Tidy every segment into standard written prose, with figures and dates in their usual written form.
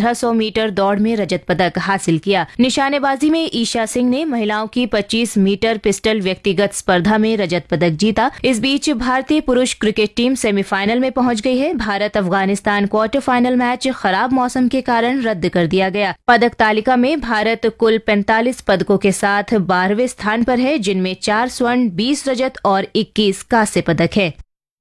1500 metre दौड़ में रजत पदक हासिल किया। निशानेबाजी में ईशा सिंह ने महिलाओं की 25 मीटर पिस्टल व्यक्तिगत स्पर्धा में रजत पदक जीता। इस बीच भारतीय पुरुष क्रिकेट टीम सेमीफाइनल में पहुंच गई है। Bharat Afghanistan quarter final match खराब मौसम के कारण रद्द कर दिया गया। पदक तालिका में भारत कुल 45 पदकों के साथ 12वें स्थान पर है, जिनमें 4 स्वर्ण, 20 रजत और 21 कांस्य पदक है।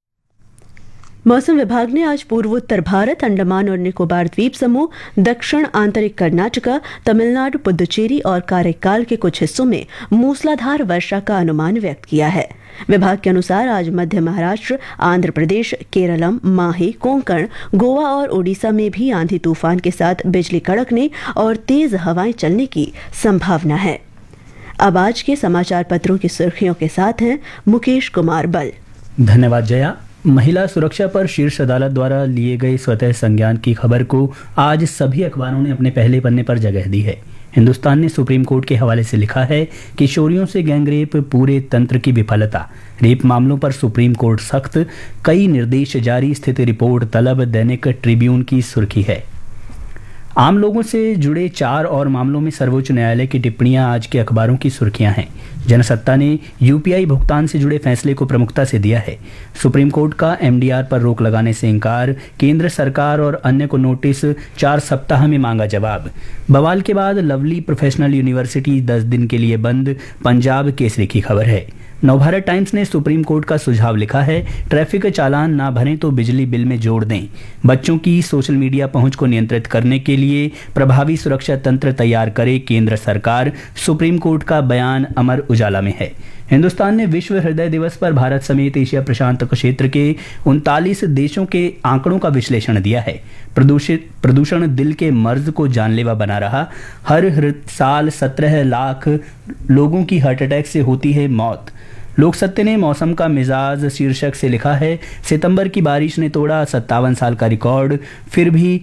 मौसम विभाग ने आज पूर्वोत्तर भारत, अंडमान और निकोबार द्वीप समूह, दक्षिण आंतरिक कर्नाटका, तमिलनाडु, पुदुचेरी और कारेकाल के कुछ हिस्सों में मूसलाधार वर्षा का अनुमान व्यक्त किया है। विभाग के अनुसार आज मध्य महाराष्ट्र, आंध्र प्रदेश, केरलम, माहे, कोंकण, गोवा और ओडिशा में भी आंधी तूफान के साथ बिजली कड़कने और तेज हवाएं चलने की संभावना है। अब आज के समाचार पत्रों की सुर्खियों के साथ हैं मुकेश कुमार बल। धन्यवाद जया। महिला सुरक्षा पर शीर्ष अदालत द्वारा लिए गए स्वतः संज्ञान की खबर को आज सभी अखबारों ने अपने पहले पन्ने पर जगह दी है। हिंदुस्तान ने सुप्रीम कोर्ट के हवाले से लिखा है कि किशोरियों से गैंगरेप पूरे तंत्र की विफलता, रेप मामलों पर सुप्रीम कोर्ट सख्त, कई निर्देश जारी, स्थिति रिपोर्ट तलब। दैनिक ट्रिब्यून की सुर्खी है। आम लोगों से जुड़े 4 और मामलों में सर्वोच्च न्यायालय की टिप्पणियां आज के अखबारों की सुर्खियां हैं। जनसत्ता ने यूपीआई भुगतान से जुड़े फैसले को प्रमुखता से दिया है। सुप्रीम कोर्ट का एमडीआर पर रोक लगाने से इंकार, केंद्र सरकार और अन्य को नोटिस, 4 सप्ताह में मांगा जवाब। बवाल के बाद लवली प्रोफेशनल यूनिवर्सिटी 10 दिन के लिए बंद, पंजाब केसरी की खबर है। नवभारत टाइम्स ने सुप्रीम कोर्ट का सुझाव लिखा है, ट्रैफिक चालान ना भरें तो बिजली बिल में जोड़ दें। बच्चों की सोशल मीडिया पहुंच को नियंत्रित करने के लिए प्रभावी सुरक्षा तंत्र तैयार करे केंद्र सरकार, सुप्रीम कोर्ट का बयान अमर उजाला में है। हिंदुस्तान ने विश्व हृदय दिवस पर भारत समेत एशिया प्रशांत क्षेत्र के 39 देशों के आंकड़ों का विश्लेषण दिया है। प्रदूषण दिल के मर्ज को जानलेवा बना रहा। हर साल 17 लाख लोगों की हार्ट अटैक से होती है मौत। लोक सत्य ने मौसम का मिजाज शीर्षक से लिखा है, सितंबर की बारिश ने तोड़ा 57 साल का रिकॉर्ड, फिर भी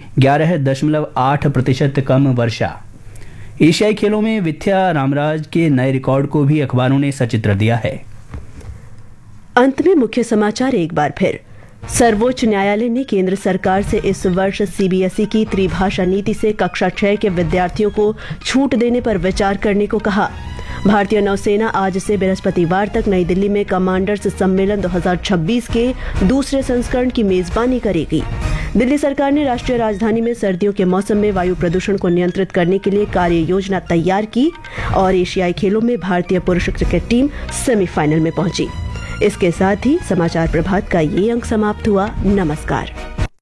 11.8% कम वर्षा। एशियाई खेलों में विद्या रामराज के नए रिकॉर्ड को भी अखबारों ने सचित्र दिया है। अंत में मुख्य समाचार एक बार फिर। सर्वोच्च न्यायालय ने केंद्र सरकार से इस वर्ष सीबीएसई की त्रिभाषा नीति से कक्षा 6 के विद्यार्थियों को छूट देने पर विचार करने को कहा। भारतीय नौसेना आज से बृहस्पतिवार तक नई दिल्ली में कमांडर्स सम्मेलन 2026 के दूसरे संस्करण की मेजबानी करेगी। दिल्ली सरकार ने राष्ट्रीय राजधानी में सर्दियों के मौसम में वायु प्रदूषण को नियंत्रित करने के लिए कार्य योजना तैयार की और एशियाई खेलों में भारतीय पुरुष क्रिकेट टीम सेमीफाइनल में पहुंची। इसके साथ ही समाचार प्रभात का ये अंक समाप्त हुआ। नमस्कार।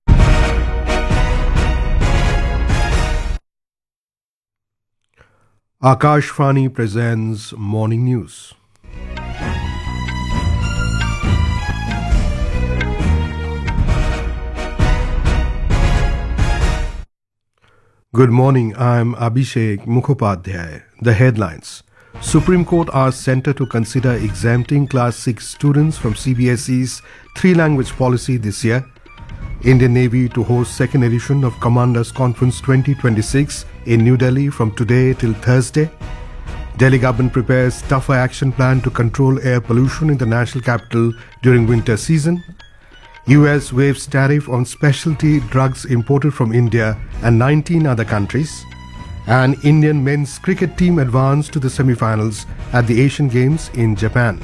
Akashvani presents Morning News. Good morning, I'm Abhishek Mukhopadhyay. The headlines. Supreme Court asked Centre to consider exempting Class 6 students from CBSE's 3-language policy this year. Indian Navy to host second edition of Commanders Conference 2026 in New Delhi from today till Thursday. Delhi government prepares tougher action plan to control air pollution in the national capital during winter season. US waives tariff on specialty drugs imported from India and 19 other countries. And Indian men's cricket team advanced to the semi-finals at the Asian Games in Japan.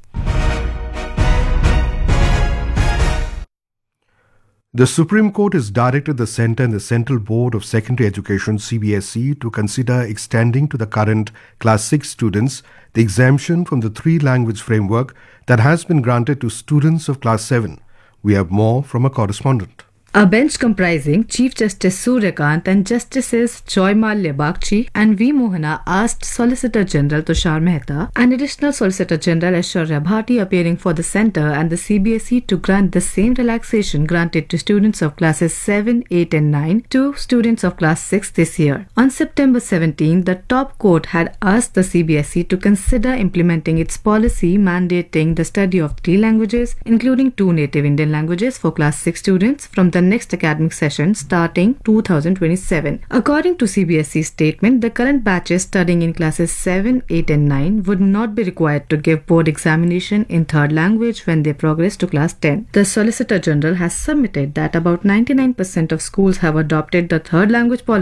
The Supreme Court has directed the Centre and the Central Board of Secondary Education CBSE to consider extending to the current Class 6 students the exemption from the 3-language framework that has been granted to students of Class 7. We have more from a correspondent. A bench comprising Chief Justice Suryakant and Justices Joy Malya Bagchi and V. Mohana asked Solicitor General Tushar Mehta and Additional Solicitor General Aishwarya Bhati appearing for the Centre and the CBSE to grant the same relaxation granted to students of classes 7, 8 and 9 to students of class 6 this year. On September 17, the top court had asked the CBSE to consider implementing its policy mandating the study of 3 languages, including 2 native Indian languages for class 6 students from the next academic session starting 2027. According to CBSE's statement, the current batches studying in classes 7, 8 and 9 would not be required to give board examination in third language when they progress to class 10. The Solicitor General has submitted that about 99% of schools have adopted the third language policy